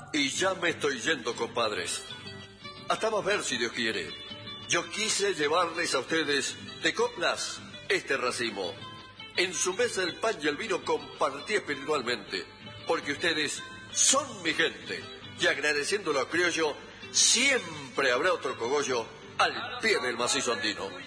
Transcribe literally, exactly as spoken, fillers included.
Y ya me estoy yendo, compadres. Hasta más ver si Dios quiere. Yo quise llevarles a ustedes de coplas este racimo. En su mesa el pan y el vino compartí espiritualmente, porque ustedes son mi gente. Y agradeciéndolo a criollo, siempre habrá otro cogollo al pie del macizo andino.